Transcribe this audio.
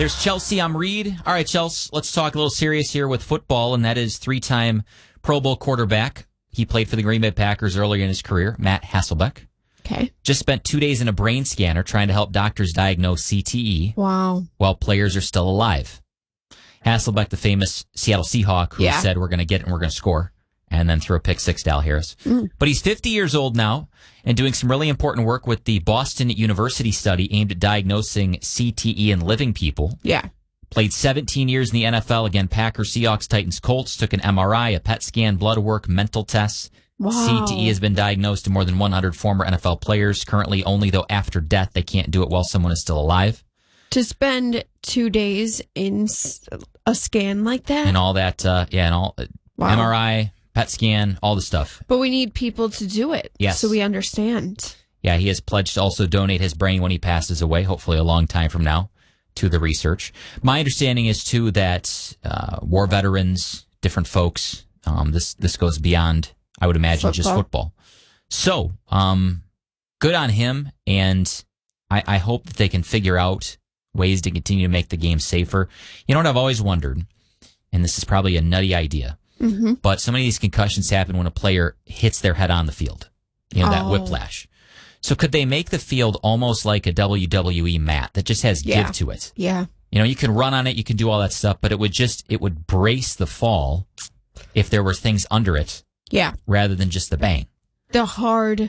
There's Chelsea. I'm Reed. All right, Chelsea, let's talk a little serious here with football, and that is three-time Pro Bowl quarterback. He played for the Green Bay Packers earlier in his career, Matt Hasselbeck. Okay. Just spent 2 days in a brain scanner trying to help doctors diagnose CTE. Wow. While players are still alive. Hasselbeck, the famous Seattle Seahawk, who said we're going to get it and we're going to score, and then threw a pick six to Al Harris. But he's 50 years old now and doing some really important work with the Boston University study aimed at diagnosing CTE in living people. Yeah. Played 17 years in the NFL. Again, Packers, Seahawks, Titans, Colts. Took an MRI, a PET scan, blood work, mental tests. Wow. CTE has been diagnosed to more than 100 former NFL players. Currently, only though after death, they can't do it while someone is still alive. To spend 2 days in a scan like that? And all that, and all MRI, PET scan, all the stuff. But we need people to do it. Yes. So we understand. Yeah, he has pledged to also donate his brain when he passes away, hopefully a long time from now, to the research. My understanding is, too, that war veterans, different folks, this goes beyond, I would imagine, just football. So, good on him, and I hope that they can figure out ways to continue to make the game safer. You know what I've always wondered, and this is probably a nutty idea, but so many of these concussions happen when a player hits their head on the field. You know, that whiplash. So could they make the field almost like a WWE mat that just has give to it? Yeah. You know, you can run on it, you can do all that stuff, but it would brace the fall if there were things under it. Yeah. Rather than just the bang. The hard